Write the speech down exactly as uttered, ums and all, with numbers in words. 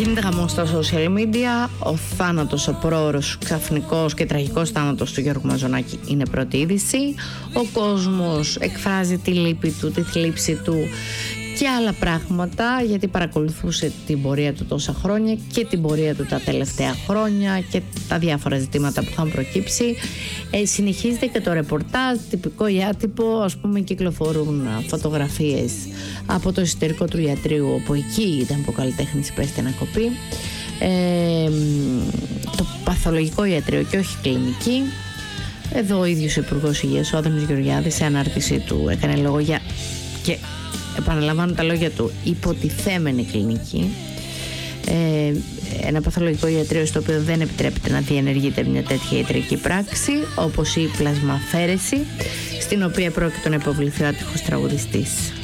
Γίνεται χαμός στα social media. Ο θάνατος, ο πρόωρος, ξαφνικός και τραγικός θάνατος του Γιώργου Μαζονάκη είναι πρώτη είδηση. Ο κόσμος εκφράζει τη λύπη του, τη θλίψη του και άλλα πράγματα, γιατί παρακολουθούσε την πορεία του τόσα χρόνια και την πορεία του τα τελευταία χρόνια και τα διάφορα ζητήματα που είχαν προκύψει. Ε, συνεχίζεται και το ρεπορτάζ, τυπικό ή άτυπο, ας πούμε κυκλοφορούν φωτογραφίες από το εσωτερικό του ιατρείου, όπου εκεί ήταν που ο καλλιτέχνης υπέστη ανακοπή. Ε, το παθολογικό ιατρείο και όχι κλινική. Εδώ ο ίδιος ο Υπουργός Υγείας, ο Άδωνης Γεωργιάδης, σε ανάρτησή του έκανε λόγο για, και επαναλαμβάνω τα λόγια του, υποτιθέμενη κλινική. Ε, ένα παθολογικό ιατρείο στο οποίο δεν επιτρέπεται να διενεργείται μια τέτοια ιατρική πράξη, όπως η πλασμαφέρεση, στην οποία πρόκειται να υποβληθεί ο άτυχος τραγουδιστής.